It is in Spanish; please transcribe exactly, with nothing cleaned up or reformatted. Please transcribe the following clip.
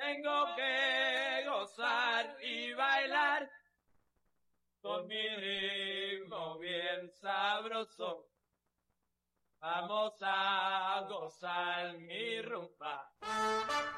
tengo que gozar y bailar con mi ritmo bien sabroso. Vamos a gozar mi rumba.